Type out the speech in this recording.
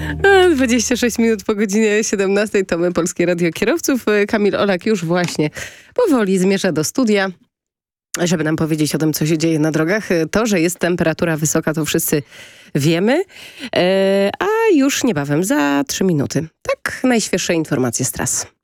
26 minut po godzinie 17 to my, Polskie Radio Kierowców. Kamil Olak już właśnie powoli zmierza do studia, żeby nam powiedzieć o tym, co się dzieje na drogach. To, że jest temperatura wysoka, to wszyscy wiemy, a już niebawem, za 3 minuty. Tak, najświeższe informacje z tras.